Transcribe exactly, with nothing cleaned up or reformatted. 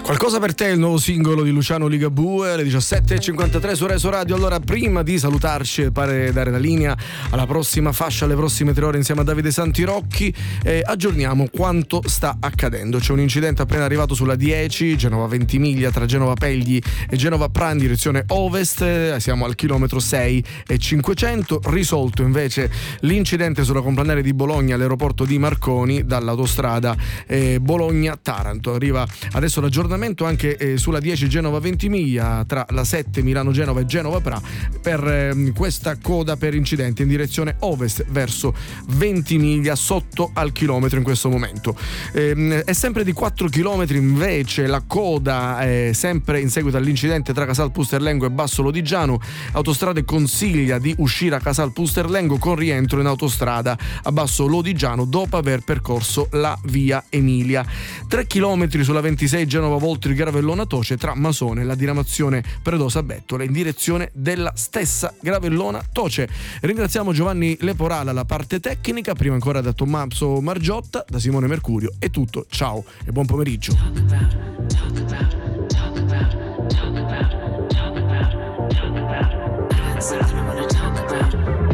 Qualcosa per te, il nuovo singolo di Luciano Ligabue, alle diciassette e cinquantatré su Reso Radio. Allora, prima di salutarci, pare dare la linea alla prossima fascia, alle prossime tre ore insieme a Davide Santirocchi, eh, aggiorniamo quanto sta accadendo. C'è un incidente appena arrivato sulla dieci, Genova Ventimiglia, tra Genova Pegli e Genova Prandi, direzione ovest, siamo al chilometro sei e cinquecento. Risolto invece l'incidente sulla complanare di Bologna all'aeroporto di Marconi dall'autostrada eh, Bologna-Taranto. Arriva adesso l'aggiornamento anche eh, sulla dieci Genova Ventimiglia, tra la sette Milano Genova e Genova Pra, per eh, questa coda per incidenti in direzione ovest verso Ventimiglia, sotto al chilometro in questo momento. Eh, è sempre di quattro chilometri invece la coda, eh, sempre in seguito all'incidente tra Casal Pusterlengo e Basso Lodigiano. Autostrade consiglia di uscire a Casal Pusterlengo con rientro in autostrada a Basso Lodigiano dopo aver percorso la via Emilia. tre chilometri sulla ventisei Genova Voltri Gravellona Toce, tra Masone e la diramazione Predosa Bettola in direzione della stessa Gravellona Toce. Ringraziamo Giovanni Leporala alla parte tecnica, prima ancora da Tommaso Margiotta, da Simone Mercurio. È tutto, ciao e buon pomeriggio.